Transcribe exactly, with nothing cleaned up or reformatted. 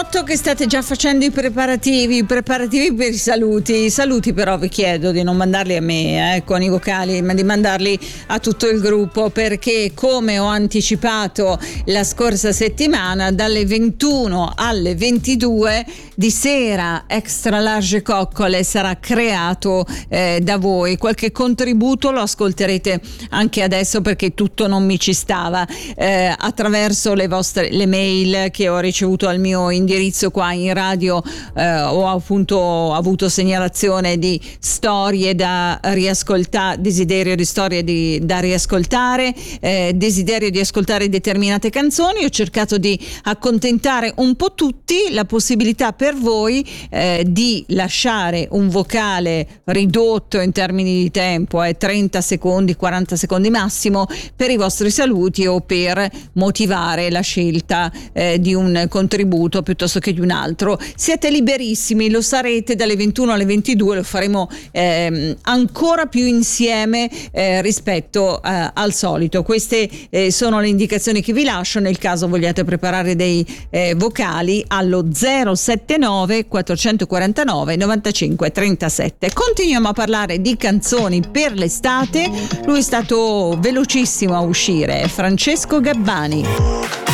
Noto che state già facendo i preparativi, i preparativi per i saluti. I saluti però vi chiedo di non mandarli a me eh, con i vocali, ma di mandarli a tutto il gruppo, perché come ho anticipato la scorsa settimana, dalle ventuno alle ventidue di sera Extra Large Coccole sarà creato eh, da voi. Qualche contributo lo ascolterete anche adesso, perché tutto non mi ci stava, eh, attraverso le vostre le mail che ho ricevuto al mio indirizzo qua in radio. Eh, ho appunto avuto segnalazione di storie da riascoltare, desiderio di storie di, da riascoltare, eh, desiderio di ascoltare determinate canzoni. Ho cercato di accontentare un po' tutti. La possibilità per voi eh, di lasciare un vocale ridotto in termini di tempo, è eh, trenta secondi, quaranta secondi massimo, per i vostri saluti o per motivare la scelta eh, di un contributo piuttosto che di un altro. Siete liberissimi, lo sarete dalle ventuno alle ventidue, lo faremo eh, ancora più insieme eh, rispetto eh, al solito. Queste eh, sono le indicazioni che vi lascio nel caso vogliate preparare dei eh, vocali allo zero sette nove quattrocentoquarantanove novantacinque trentasette. Continuiamo a parlare di canzoni per l'estate. Lui è stato velocissimo a uscire, Francesco Gabbani.